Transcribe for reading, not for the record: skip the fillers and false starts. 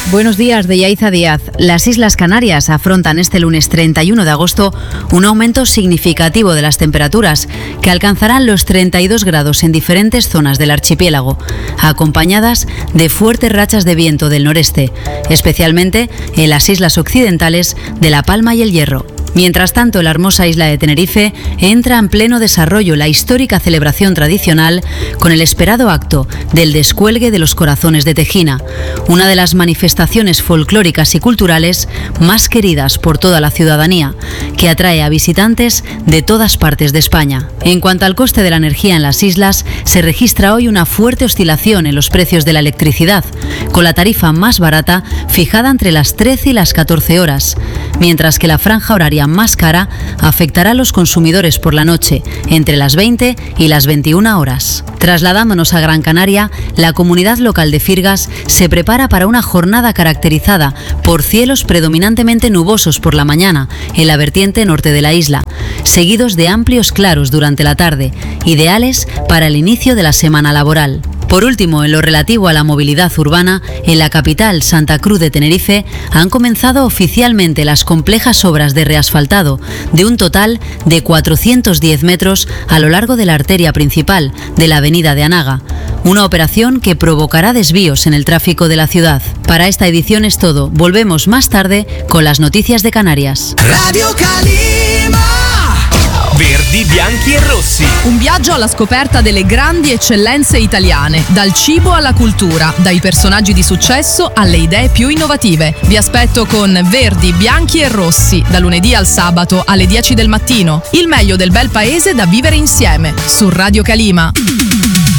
Buenos días, de Yaiza Díaz. Las Islas Canarias afrontan este lunes 31 de agosto un aumento significativo de las temperaturas, que alcanzarán los 32 grados en diferentes zonas del archipiélago, acompañadas de fuertes rachas de viento del noreste, especialmente en las islas occidentales de La Palma y El Hierro. Mientras tanto, en la hermosa isla de Tenerife entra en pleno desarrollo la histórica celebración tradicional con el esperado acto del descuelgue de los corazones de Tejina, una de las manifestaciones folclóricas y culturales más queridas por toda la ciudadanía, que atrae a visitantes de todas partes de España. En cuanto al coste de la energía en las islas, se registra hoy una fuerte oscilación en los precios de la electricidad, con la tarifa más barata fijada entre las 13 y las 14 horas, mientras que la franja horaria más cara afectará a los consumidores por la noche, entre las 20 y las 21 horas. Trasladándonos a Gran Canaria, la comunidad local de Firgas se prepara para una jornada caracterizada por cielos predominantemente nubosos por la mañana en la vertiente norte de la isla, seguidos de amplios claros durante la tarde, ideales para el inicio de la semana laboral. Por último, en lo relativo a la movilidad urbana, en la capital, Santa Cruz de Tenerife, han comenzado oficialmente las complejas obras de reasfaltado de un total de 410 metros a lo largo de la arteria principal de la avenida de Anaga, una operación que provocará desvíos en el tráfico de la ciudad. Para esta edición es todo. Volvemos más tarde con las noticias de Canarias. Radio Calima. Verdi, bianchi e rossi. Un viaggio alla scoperta delle grandi eccellenze italiane, dal cibo alla cultura, dai personaggi di successo alle idee più innovative. Vi aspetto con Verdi, bianchi e rossi, da lunedì al sabato alle 10 del mattino. Il meglio del bel paese da vivere insieme, su Radio Calima.